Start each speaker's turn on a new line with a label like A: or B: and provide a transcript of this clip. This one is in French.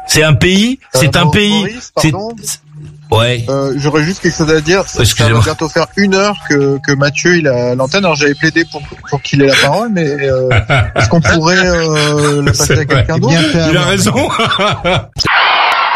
A: C'est un pays.
B: Maurice, pardon.
A: Ouais.
B: J'aurais juste quelque chose à dire. Ça va bientôt faire 1 heure que Mathieu il a l'antenne. Alors j'avais plaidé pour qu'il ait la parole, mais est-ce qu'on pourrait la passer à quelqu'un d'autre?
A: Il a raison.